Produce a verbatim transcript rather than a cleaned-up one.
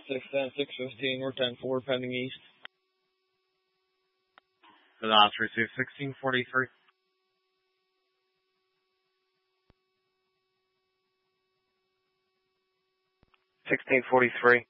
six ten, six fifteen, we're ten four, pending east. The last receive sixteen forty-three. sixteen forty-three.